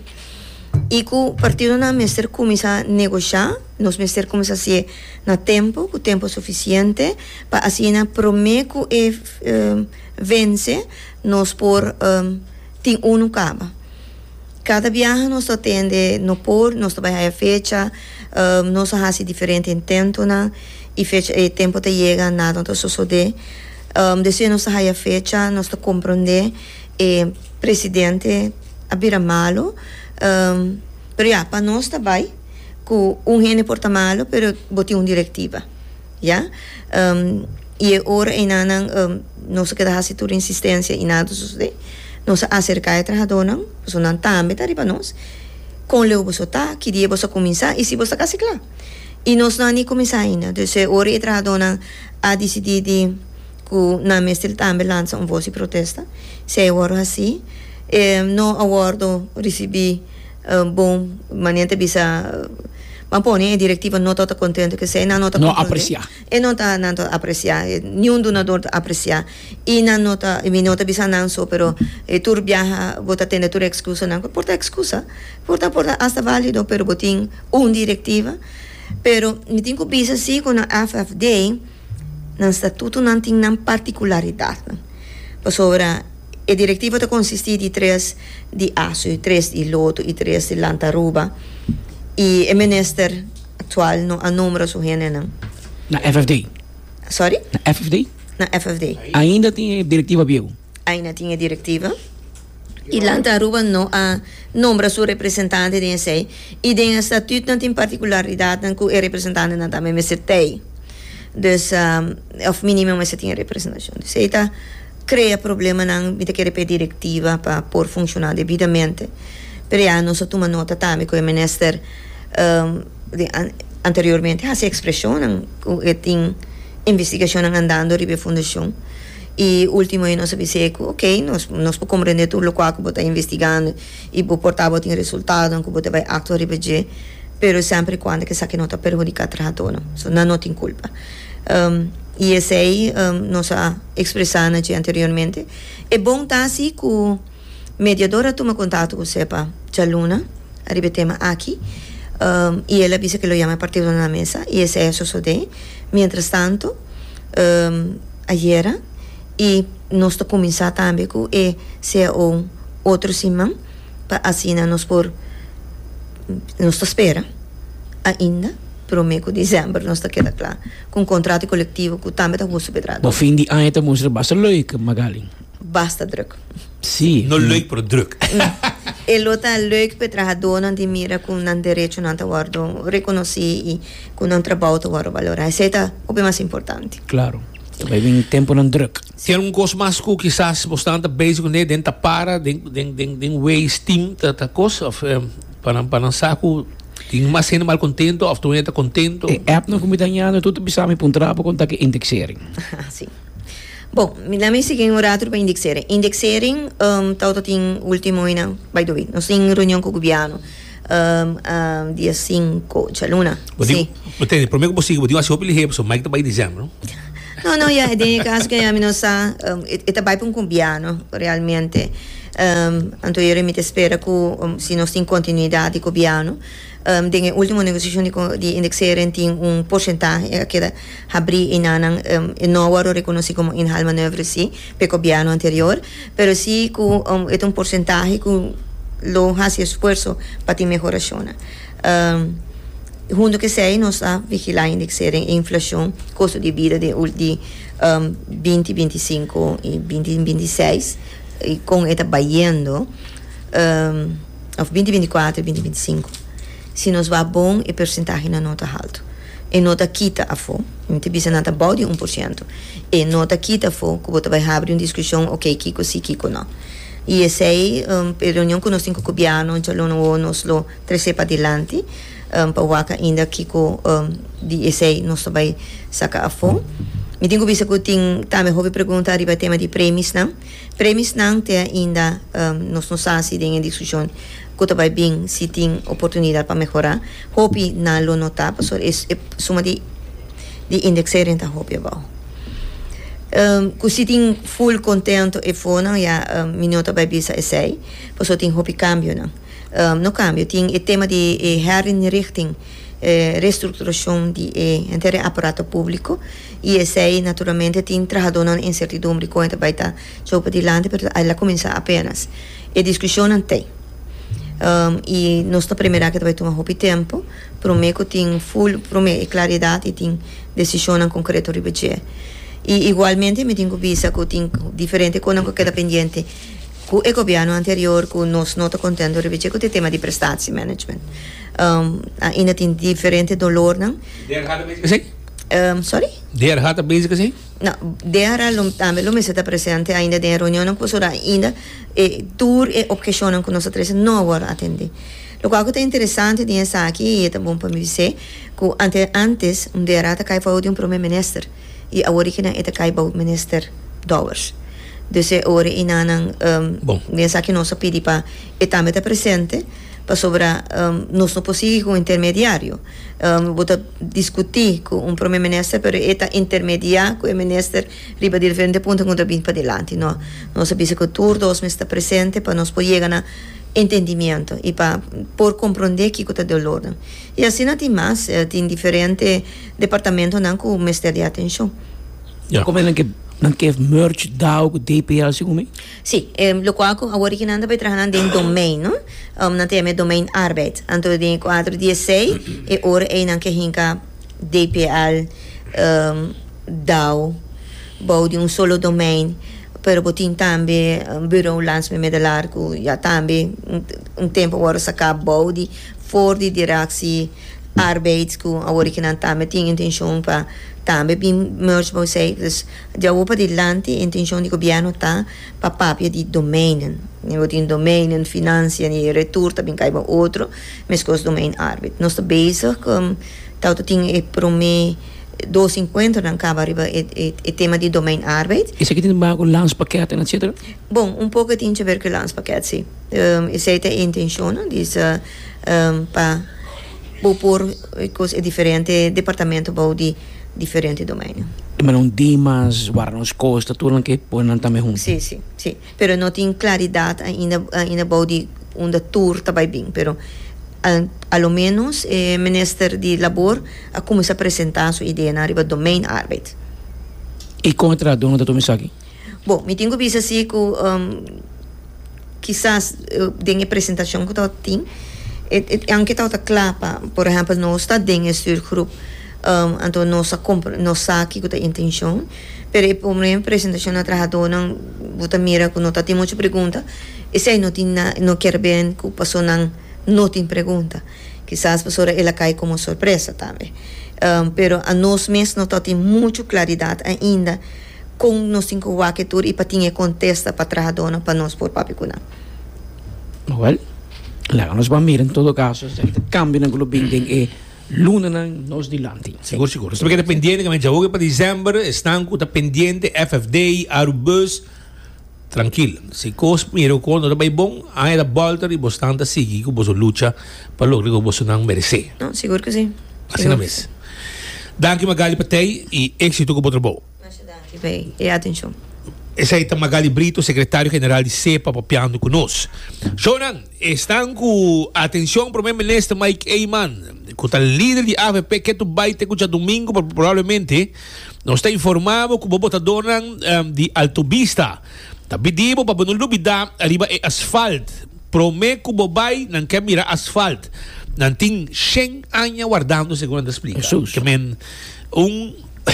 E que o partido na mestre começa a negociar, nós mestre começa a ser na tempo, com tempo suficiente, para assim prometo e um, vence, nós por um, tem um caba. Cada viagem nós atende no por, nós trabalhamos a fecha, um, nós fazemos diferente intento na e fecha e tempo te chega nada então sucede. Um, depois nós fazemos a fecha, nós compreender e presidente abrir malo. Um, pero já, para nós também, que um gene porta malo, pero botei uma diretiva, já? Um, e agora, em nana, um, nós queda a tudo insistência e nada sucede, nós acercar a trabalhadora, você não também tá para nós, com o você tá, que dia você começar, e se você quer claro. E nós não nem começar ainda, então, agora a trabalhadora a decidir que na mestre também lança um voz e protesta, se agora assim, eh, não aguardo receber um, bom maneira de bisa mas pô, a diretiva não está contente que sei, não está não apreciar. E não está não apreciar, nenhum donador apreciar. E não nota, e não está bisa não só, pero e tur viaja, bota tende tur excusa não, porta excusa, porta porta hasta válido, pero botin un diretiva, pero me tenho bisa sim com a F F D, no estatuto não tem nenhuma particularidade. Sobre a diretiva está consistir de três de aço, e três de loto, e três de lantaruba. E o minister atual não há número su não. Na F F D? Sorry? Na F F D? Na F F D. Ainda tem diretiva bio? Ainda tem diretiva. E lantaruba não há número su representante de esse. E de estatuto não tem particularidade que o representante não também me tem. Dus, um, of mínimo mas tem representação. Dus, eta cria problema não, me quer pedir diretiva para por funcionar devidamente. Pero já nós toma nota também que o minister um, de, an, anteriormente essa expressão que tem investigação andando ribe fundação e último aí nós disse que ok nós nós podemos compreender tudo o que você está investigando e o portava tem resultado que você vai actuar ribe je pero sempre quando que sabe que não está perjudicar trabalhador so não não tem culpa um, e esse aí um, nós expressando anteriormente é bom tá assim que mediadora toma contato com sepa Chaluna arriba tema aqui um, e ela disse que lo llama partido na mesa e esse é o de mientras tanto um, ayer e nós to começar também com e se um outro simão para assim nós por nós to espera ainda pro mês de dezembro nós está queda claro com contrato coletivo que também está muito pedrado no fim de ano está muito basta leuk Magali basta druk. Sim. Não leuk para druk. E lota leuk para trabalhador não de mira com não direito não tá guardo reconhecer e com não trabalho tá guardo valorar. Isso é o mais importante. Claro. Vai vir tempo não druk. Tem um gosto mais que quizás bastante basic né dentro para dentro dentro dentro waste team tá coisa of para para saco tem mais sendo mal contento ou tu está contento. É app não comitaniano tudo bisa me puntra para contar que indexering. Sim. Bom, me dá me seguir um rato para indexering. Indexering, um, tal tem último ano, by the way, nós temos reunião com o governo, um, um, dia cinco de luna. Sim. Mas prometo que você vai dizer que ele vai mais de dezembro, não? Não, não, já, tem caso que a minha nossa, é vai para um governo, realmente. Um, então eu me espero que um, se nós temos continuidade com o governo, um, tem a última negociação de, de indexering tem um porcentagem que abrir em anang um, não agora reconhecido como em hal maneuver sim, pelo governo anterior, pero sim que um, é um porcentagem que lo hace esforço para ter melhoração. Um, junto que sei nós está vigilar indexering e inflação, custo de vida de de um, vinte, vinte e cinco e vinte, vinte e seis e com eta baiando um, of vinte, vinte e quatro, vinte, vinte e cinco. Se nos vai bom e percentagem na nota alto e nota quita a fo não te bisa nota bom de um por cento e nota quita a fo que você vai abrir uma discussão ok kiko sim kiko não e esse aí um, a reunião que nós temos com o governo já não nos lo trece para adiante um, para waka ainda kiko um, de esse aí nós vai sacar a fo me tenho visto que tem também houve pergunta sobre o tema de prêmios não prêmios não tem ainda um, nós não sabemos em discussão que vai bem se tem oportunidade para melhorar hope na lo nota so é suma de de indexering tá hope about um que se tem full contento e fona já um, minuto vai bisa essay pois tem hope cambio não um, no cambio tem o tema de eh, herinrichting eh, reestruturação de eh, inteiro aparato público e essay naturalmente tem trabalhado na incertidumbre quanto vai estar so para dilante pero ela começa apenas e discussão não tem Um, e nossa primeira que vai tomar muito tempo, prometo que tem full, prometo claridade e tem decisão concreta de budget. E igualmente me tenho visto que tem diferente coisa que queda pendente com o governo anterior, que nós não está contente de budget, com o tema de prestação management. Um, ainda tem diferente dolor, não? Um, sorry? Der had bezig assim? Não, der também lo está presente ainda de reunião que posora ainda e tour e objeção que nós três não agora atender. Lo que é interessante de essa aqui e é bom para me dizer que antes antes um der ata cai para o primeiro ministro e agora que não é cai para o ministro Dowers. Dus agora ina nang um, nessa aqui nós pedi para e também está presente para sobra um, nós não conseguimos com intermediário. Um, vou discutir com um primeiro-ministro, pero eta intermediar com o ministro riba de diferente ponto contra bem para adelante. Não, nós sabemos que todos dois está presente para nós poder chegar a entendimento e para por compreender que está de ordem. E assim não tem mais, tem diferentes departamentos não com o Ministério de Atenção. Yeah. Como é que não quer merge da o D P L segundo? Sim, eh, lo qual agora que nanda vai trabalhar em domain, não? Um, não tem domain arbeid. Então tem quatro dezesseis e ora é não que hinka D P L um, dau bau de um solo domain. Pero botin também um bureau lands me largo já também um, um tempo agora sacar bau de for de directie arbeid com agora que não também tem intenção para também bem merge para sei dus já vou para adelante intenção do governo tá para papia de domain eu tenho domain finança e retorno também cai para outro mas com os domain arbeid nós está bezig com tal tem e prome duzentos e cinquenta dan acaba arriba o tema de domain arbeid. Is aqui tem bago lanspakket en et cetera? Bom, um pouco tem a ver com lanspakket, sim. Um, essa é a intenção, diz um, para por coisas diferentes departamento para de diferente domain. Mas não dimas, guardas costa, tudo que põem também junto. Sim, sim, sim. Pero não tem claridade ainda ainda para de onde tour também bem, pero a, a lo menos o eh, Ministério de Labor a começar a apresentar sua ideia na área do domain arbeid. E contra a dona da Tomisaki? Bom, me tenho visto assim que um, quizás uh, tem apresentação que eu tenho anche está clapa, por exemplo, nós está dentro desse grupo um, então nós compra nós sabe que a intenção pero por exemplo apresentação na trabalhador não bota mira que não tem muita pergunta e se não tem não quer bem que passou não não tem pergunta quizás a pessoa ela cai como surpresa também um, pero a nós mesmos não tem muita claridade ainda com nós temos que ter e para ter contesta para trabalhador para nós por papicuna. Well, lá nós vamos mirar em todo caso cambio no clube e luna nos dilante. Seguro, seguro. Se perché pendiente che già per dicembre stanco da pendiente F F D, Arubus tranquillo. Se cos miro quando da bai bom, hai da volta e bastante sigi che boso lucha per lo che boso non merece. No, sicuro che sì. Assim não mesmo. Danke Magali para te e êxito com o trabalho. Danke bem. E atenção. Esse aí está Magali Brito, secretário-geral de CEPA, papiando conosco. Jonan, estão com atenção para o primeiro-ministro Mike Eyman, que é o líder de A V P, que tu vai ter que domingo, provavelmente, nós está informado que o botador um, de Altobista está pedindo para não duvidar, arriba é asfalto. Promete que o bobai não quer mirar asfalto. Não tem cem anos guardando, segundo a explica. Jesus. Que men, um...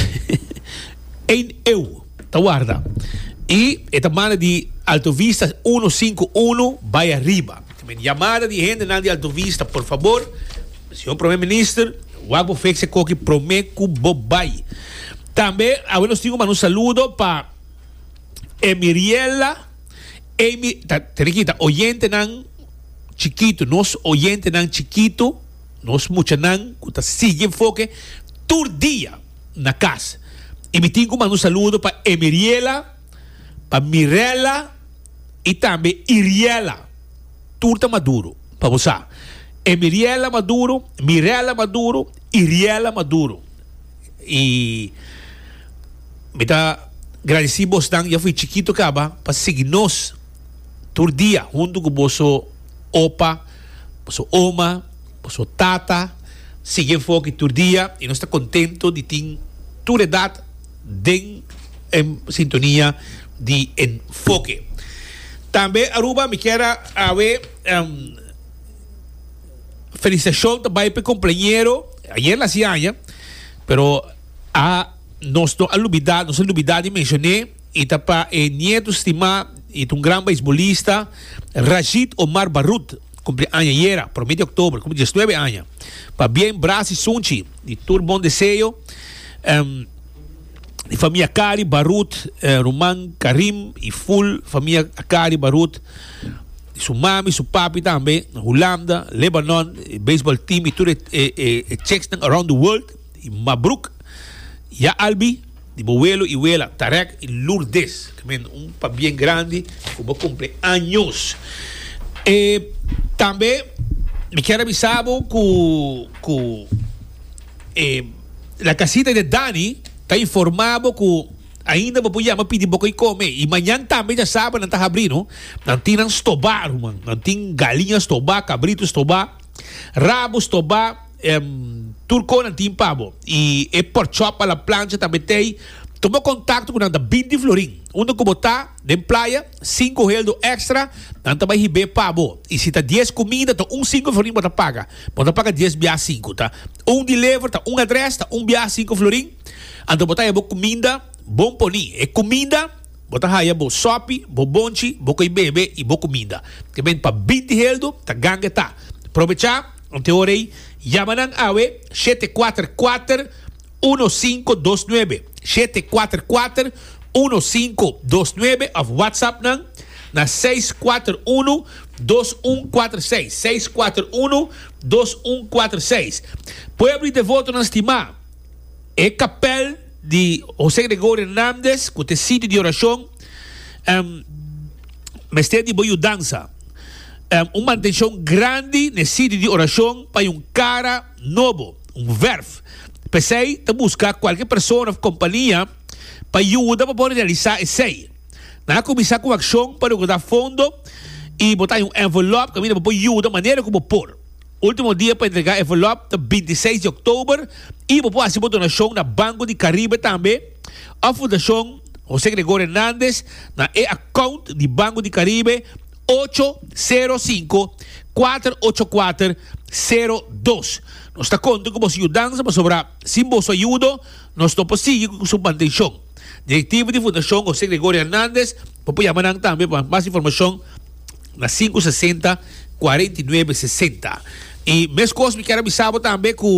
em eu, está guarda. E esta mana de Altovista ciento cincuenta y uno vai arriba. Também chamada de gente na de Altovista, por favor, senhor primeiro-ministro, o Agbo Fexe Coque promete que vai. Também, agora nós temos um saludo para Emiriela, Emi, Terequita, oyente nan chiquito, nós oyente nan chiquito, nós mucha nan, que sigue enfoque, todo dia na casa. E me tenho um saludo para Emiriela, para Mirella e também Iriela. Turta Maduro, para você. Emiriela Maduro, Mirella Maduro, Iriela Maduro. E me está agradecido bastante, já fui chiquito acaba, para seguir nós, todo dia, junto com o vosso opa, vosso oma, vosso tata, seguir foco todo dia, e nós estamos contentos de ter toda a idade em, em sintonia de enfoque. Também, Aruba, me quero ver um, felicitação também para o companheiro, ayer la cianha, pero a nós não olvidar, nós olvidar de mencionar, e para o nieto estimado, e um grande beisbolista, Rashid Omar Barut, cumpre año ayer, por medio de octubre, cumple diecinueve años. Para bien, Brás y Sunchi, de todo bom desejo, um, de família Akari, Barut, eh, Roman, Karim e full família Akari, Barut, de sua mami, seu papi também, Holanda, Lebanon, baseball team e tudo, eh, eh, checks around the world, e Mabruk, Ya Albi, de Boelo e Wela, Tarek e Lourdes, que é um pa bem grande, que vai cumprir anos. Eh, também, me quiero avisar que, que eh, la casita de Dani está informado que ainda vou poder pedir pouco e comer. E amanhã também já sabe, não está abrindo. Não tem estobá, mano. Não tem galinhas estobá, cabrito estobá, rabo estobá, um, turco não tem pavo. E é por chop a plancha também tem. Tomou contato com a vinte florim. Onde como está, na praia, cinco reais extra, não vai receber pavo. E se está dez comida, então um cinco florim você paga. Você paga dez biá cinco, tá? Um delivery, tá? Um address, tá? Um biá cinco florim. Então você botar comida, bom poni. É comida, você raia bo sopi, bo bonchi, bo coi bebê e bo comida. Que vem para vinte reais, tá gangue tá. Aproveitar, ante orei, yamanang awe, sete quatro quatro, um cinco dois nove. sete quatro quatro, um cinco dois nove of WhatsApp nang na seis quatro um, dois um quatro seis. seis quatro um, dois um quatro seis. Pueblo de voto na estimar. É capel de José Gregorio Hernández, com o sítio de oração, um, mestre de boa dança. Um, uma atenção grande nesse sítio de oração para um cara novo, um verbo. Pensei em buscar qualquer pessoa ou companhia para ajudar para poder realizar esse. Nós começar com ação para dar fundo e botar um envelope que para poder ajudar da maneira como pôr. Último dia para entregar envelope, vinte e seis de outubro, e para poder fazer donação na Banco de Caribe também. A Fundação José Gregorio Hernández, na e-account de Banco de Caribe, oito zero cinco, quatro oito quatro, zero dois. Nós está contando com você ajudança para sobrar. Se você ajuda, nós estamos seguindo com sua manutenção. Diretivo de Fundação José Gregorio Hernández, para chamar também para mais informação na cinco seis zero, quatro nove seis zero. E mesmo coisa, me quero avisar também que,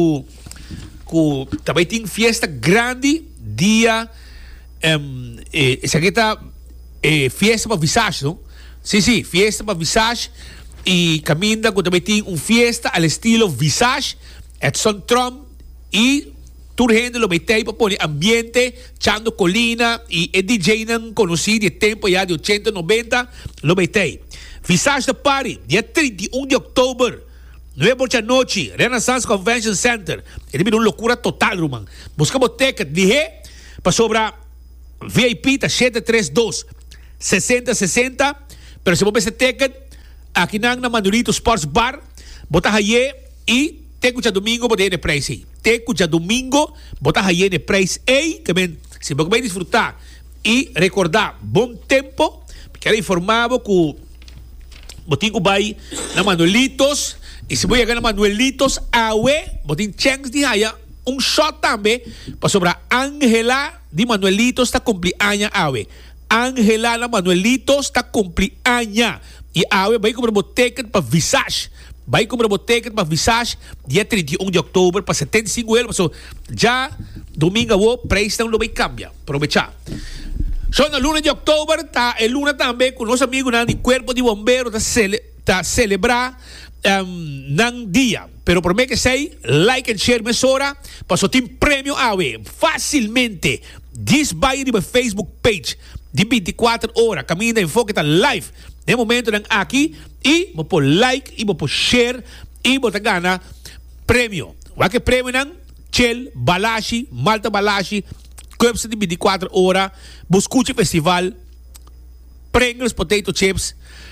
que também tem festa grande dia um, eh, essa aqui está eh, festa para visagem, não? Sim, sim, festa para visagem. E caminha que também tem uma festa ao estilo visage, Edson Trump e toda gente lo metei para pôr ambiente, chando colina e é D J não conhecido de tempo já de oitenta, noventa, lo metei. Visage de party, dia trinta e um de outubro, nove da noite, Renaissance Convention Center. É uma loucura total, irmão. Buscamos ticket de ré para sobrar V I P, tá sete três dois, sessenta sessenta, pero se você ticket, aqui na Manolito Sports Bar, botar aí e teco de domingo, botar aí no preço aí. Teco de domingo, botar aí no preço aí, que bem, se você vai desfrutar e recordar bom tempo, quero informar que botinho vai na Manuelitos, e se você chegar na Manuelitos, awe, botinho chance de aí, um shot também, para sobrar Angela de Manuelitos, está cumpleaños awe. Angela na Manuelitos, está cumpleaños. E awe vai comprar o ticket para Visage. Vai comprar o ticket para Visage dia trinta e um de outubro para setenta e cinco euros. So, já domingo o preço não vai cambiar. Aproveitar. So, na luna de outubro, tá, é luna também com nosso amigo na Corpo de Bombeiro tá, cele, tá celebrar um, nang dia. Pero por mim que sei, like and share mesora, para so tem prêmio awe. Facilmente. Desbaia de Facebook page de vinte e quatro horas. Caminha Enfoque está live. No momento nang aqui e vou pôr like e vou pôr share e vou ganhar prêmio. O que prêmio nang Chel, Balashi, Malta Balashi, Cups de vinte e quatro horas, Buscuchi Festival, Pringles Potato Chips,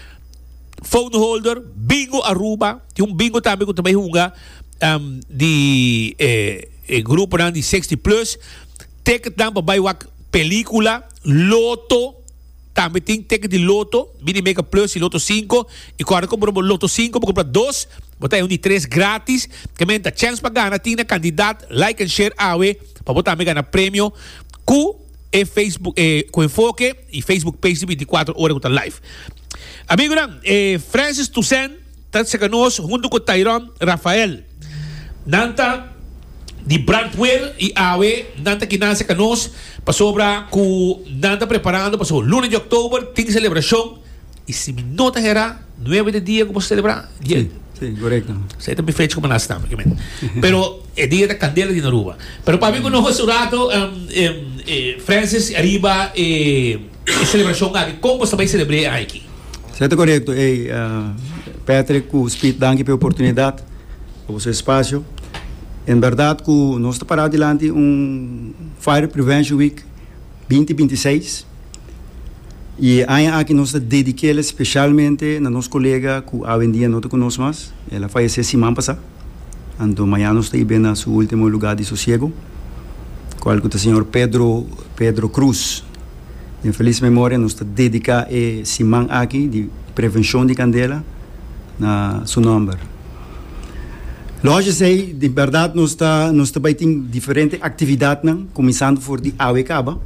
phone holder, bingo Aruba, tem um bingo também que também hunga um, de eh, eh, grupo nang de sessenta plus, ticket nang para buy película, loto. Também tem ticket de loto, Mini Mega Plus e Loto cinco. E quando comprar o Loto cinco, vou comprar dois, botar um de três grátis. Que menta chance para ganhar, tem candidato, like and share awe, para botar também ganhar prêmio. Com e Facebook, eh, com Enfoque e Facebook Page de vinte e quatro horas com live. Amigo, eh, Francis Toussaint, está se conosco, junto com Tyrone Rafael. Nanta de Brandwell e awe, nanta que nasce conosco, para sobra que nanta preparando para o lunes de outubro, tem celebração, e se me nota era nove de dia como celebrar, sim, sim, correto. Você também fez como nós estamos, pero é dia da candela de Naruba. Pero para mim com nós rato, Francis arriba e celebração aqui, como você vai celebrar aqui? Certo, correto. Ei, uh, Patrick, o Speed, danke pela oportunidade, pelo seu espaço. Em verdade, que nós estamos para adiante um Fire Prevention Week vinte vinte e seis. E aí aqui nós dedicamos especialmente a nossa colega que há em dia não te conosco mais. Ela faleceu semana passada. Então amanhã nós estamos bem no seu último lugar de sossego. Com o senhor Pedro, Pedro Cruz. Em feliz memória, nós dedicamos a semana aqui de prevenção de candela na seu nome. Lógico, sei, de verdade, nós está, nós também temos diferentes atividades, não? Começando por de A W C A B A.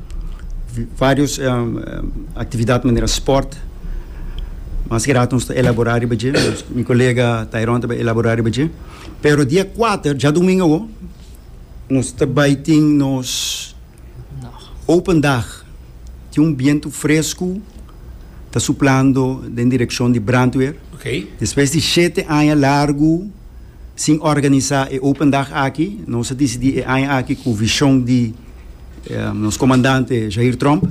Várias um, um, atividades de maneira esporte. Mas que nós está elaborar e meu colega Tyrone também elaborar e pero dia quatro, já domingo, nós também temos Open Dag. Tem um vento fresco, está soplando em direção de brandweer. Ok. Depois de sete anos largo, sem organizar o Open Dag aqui, nós decidimos aqui com a visão de um, nosso comandante Jair Trump,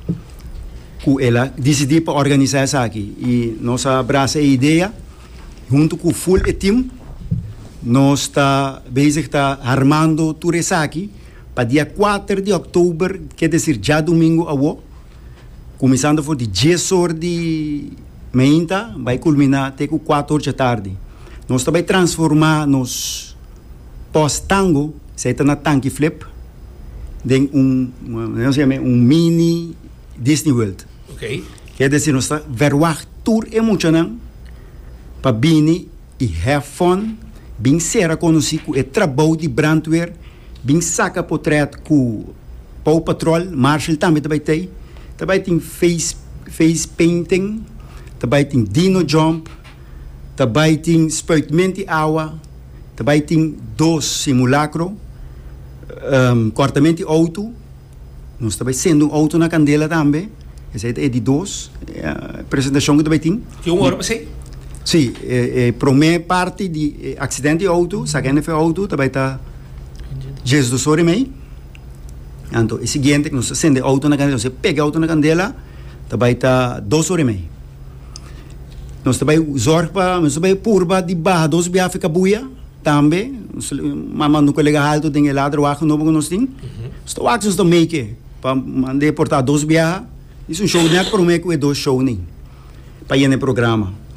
que ela decidiu para organizar isso aqui. E nós abraça a ideia, junto com o full team, nós está bezig está armando tudo isso aqui, para dia quatro de outubro, quer dizer, já domingo a começando por de dez horas de manhã, vai culminar até com quatro horas da tarde. Nós também transformar nos pós-tango, se está na tanque flip, em um, um, chama, um mini Disney World. Ok. Quer dizer, nós está verwacht tour emocionante para bini e have fun, bem ser conhecido o trabalho de brandweer, bem saca portrait com Paw Patrol, Marshall também também tem, também tem face face painting, também tem dino jump, também tem spuitamento de água, também tem dois simulacros, um, cortamento de auto, nós também sendo auto na candela também, esse é de dois, é a apresentação que também tem. Que uma hora passei? Sim, é, é, primeira parte de é, acidente de auto, sacando foi auto, também está Jesus horas e meia. Então, o seguinte, nós acende auto na candela, você pega auto na candela, também está duas horas e meia. Nós também zorg para, nós também purba de barra, dois biá fica buia, também. Mamãe no colega alto tem el ladro acho novo que nós tem. Estou aqui nós também que para mandar portar dois biá, isso um show nem para o meio que é dois show nem para ir no programa.